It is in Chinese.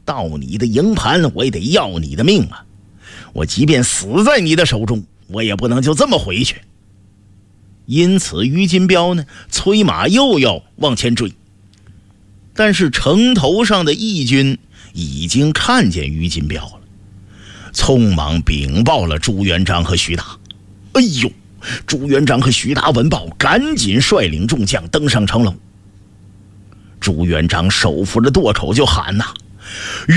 到你的营盘我也得要你的命啊！我即便死在你的手中，我也不能就这么回去。因此于金彪呢，催马又要往前追。但是城头上的义军已经看见于金彪了，匆忙禀报了朱元璋和徐达。哎呦，朱元璋和徐达闻报，赶紧率领众将登上城楼。朱元璋手扶着舵口就喊呐：